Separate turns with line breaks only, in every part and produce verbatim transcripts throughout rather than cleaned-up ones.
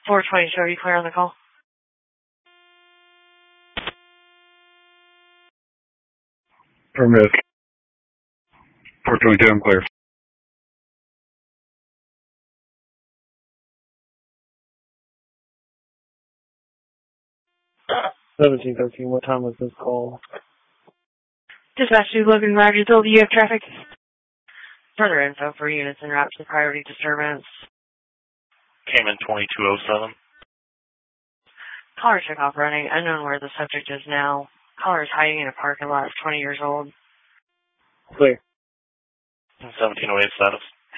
four twenty-two, are you clear on the call?
Permit. four twenty-two, I'm clear.
seventeen thirteen, what time was this call?
Dispatch to Logan Roger, do you have traffic? Further info for units en route to priority disturbance.
Came in twenty-two oh seven.
Caller took off running, unknown where the subject is now. Caller is hiding in a parking lot, is twenty years old.
Clear.
seventeen oh eight status.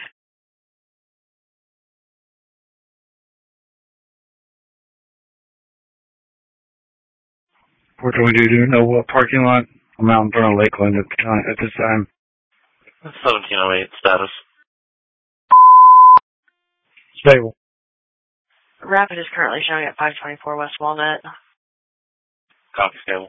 four twenty-two, do you know what parking lot? I'm out in front of Lakeland at, the time, at this time.
seventeen oh eight status.
Stable.
Rapid is currently showing at five twenty-four West Walnut.
Copy, stable.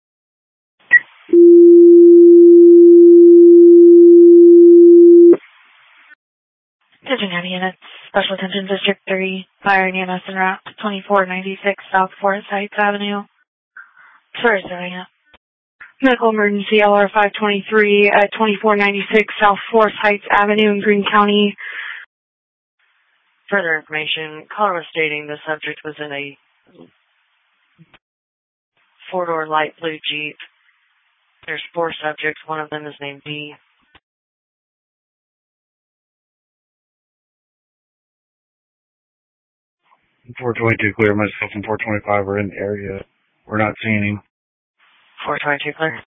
Attention heavy units, Special Attention District three, Fire and E M S en route to twenty-four ninety-six South Forest Heights Avenue. First area. Medical emergency L R five twenty-three at twenty-four ninety-six South Forest Heights Avenue in Greene County. Further information, caller was stating the subject was in a four-door light blue Jeep. There's four subjects. One of them is named D.
four twenty-two, clear. Myself and four twenty-five are in the area. We're not seeing him.
four twenty-two, clear.